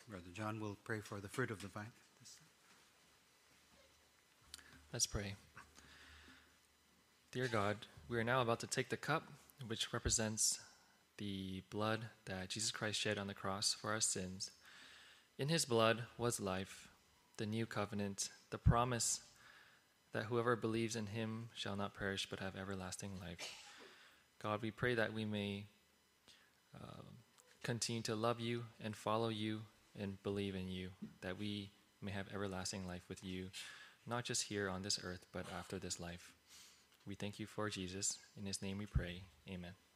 Brother John will pray for the fruit of the vine. Let's pray. Dear God, we are now about to take the cup, which represents the blood that Jesus Christ shed on the cross for our sins. In his blood was life, the new covenant, the promise that whoever believes in him shall not perish but have everlasting life. God, we pray that we may continue to love you and follow you and believe in you, that we may have everlasting life with you, not just here on this earth, but after this life. We thank you for Jesus. In his name we pray. Amen.